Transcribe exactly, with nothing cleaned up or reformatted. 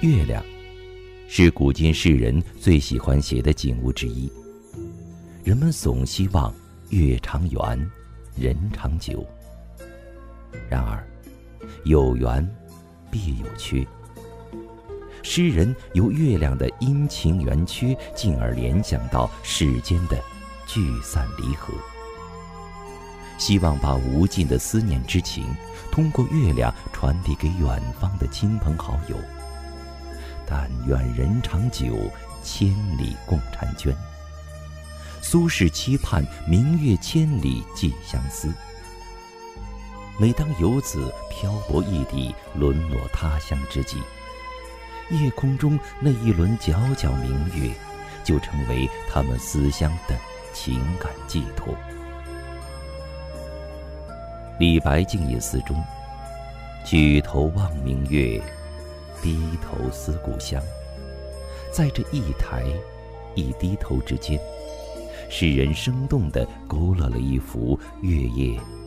月亮是古今世人最喜欢写的景物之一，人们总希望月长圆，人长久。然而，有圆必有缺。诗人由月亮的阴晴圆缺，进而联想到世间的聚散离合，希望把无尽的思念之情通过月亮传递给远方的亲朋好友。但愿人长久，千里共婵娟。苏轼期盼明月千里寄相思。每当游子漂泊异地，沦落他乡之际，夜空中那一轮皎皎明月，就成为他们思乡的情感寄托。李白静夜思中，举头望明月，低头思故乡。在这一抬一低头之间，诗人生动地勾勒了一幅月夜